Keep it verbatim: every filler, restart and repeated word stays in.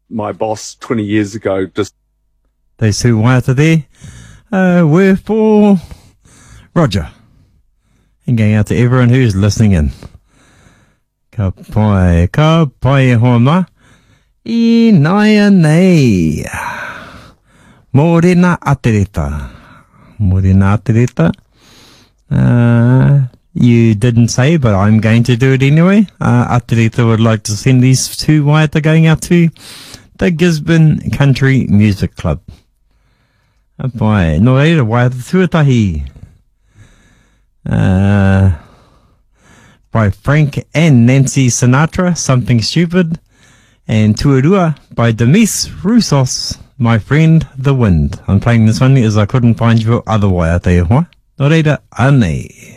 my boss twenty years ago just... Those two waiata there uh, were for Roger. And going out to everyone who's listening in. Ka pai, ka pai homa. I naia nei. Morena atereta. Morena atereta. Uh, you didn't say, but I'm going to do it anyway. Uh, Atereta would like to send these two waiata going out to the Gisborne Country Music Club. Uh, by no reira waiata tuatahi. Uh, by Frank and Nancy Sinatra, Something Stupid. And Tuarua by Demis Roussos, My Friend the Wind. I'm playing this one as I couldn't find your other waiata e hoa. No reira, anei.